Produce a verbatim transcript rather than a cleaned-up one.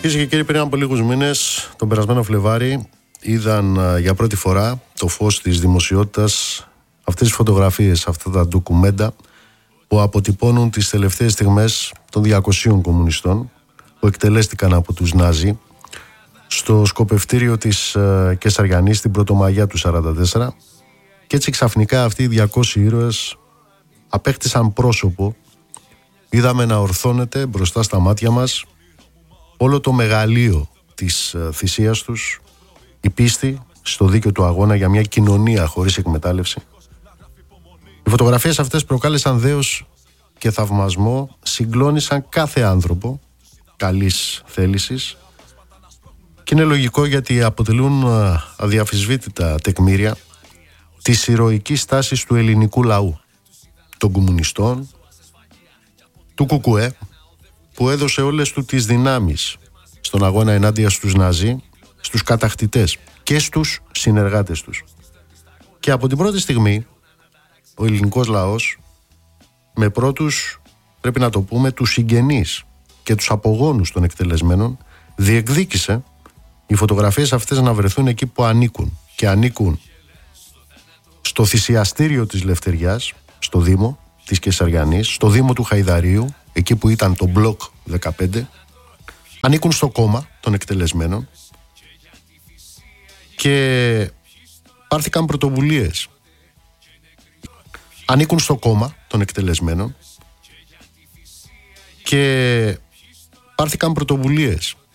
Κυρίες και κύριοι, πριν από λίγους μήνες, τον περασμένο Φλεβάρι, είδαν για πρώτη φορά το φως της δημοσιότητας αυτές τις φωτογραφίες, αυτά τα ντοκουμέντα που αποτυπώνουν τις τελευταίες στιγμές των διακοσίων κομμουνιστών που εκτελέστηκαν από τους Νάζι στο σκοπευτήριο της Κεσαριανής την Πρωτομαγιά του σαράντα τέσσερα, και έτσι ξαφνικά αυτοί οι διακόσιοι ήρωες απέκτησαν πρόσωπο. Είδαμε να ορθώνεται μπροστά στα μάτια μας όλο το μεγαλείο της θυσίας τους, η πίστη στο δίκαιο του αγώνα για μια κοινωνία χωρίς εκμετάλλευση. Οι φωτογραφίες αυτές προκάλεσαν δέος και θαυμασμό, συγκλώνησαν κάθε άνθρωπο καλής θέλησης και είναι λογικό, γιατί αποτελούν αδιαφυσβήτητα τεκμήρια της ηρωικής στάσης του ελληνικού λαού, των κομμουνιστών, του Κουκουέ, που έδωσε όλες του τις δυνάμεις στον αγώνα ενάντια στους Ναζί, στους κατακτητές και στους συνεργάτες τους. Και από την πρώτη στιγμή ο ελληνικός λαός, με πρώτους, πρέπει να το πούμε, τους συγγενείς και τους απογόνους των εκτελεσμένων, διεκδίκησε οι φωτογραφίες αυτές να βρεθούν εκεί που ανήκουν, και ανήκουν στο θυσιαστήριο της Λευτεριάς, στο Δήμο της Κεσαριανής, στο Δήμο του Χαϊδαρίου, εκεί που ήταν το μπλοκ δεκαπέντε, ανήκουν στο κόμμα των εκτελεσμένων και πάρθηκαν πρωτοβουλίες. Ανήκουν στο κόμμα των εκτελεσμένων και πάρθηκαν πρωτοβουλίες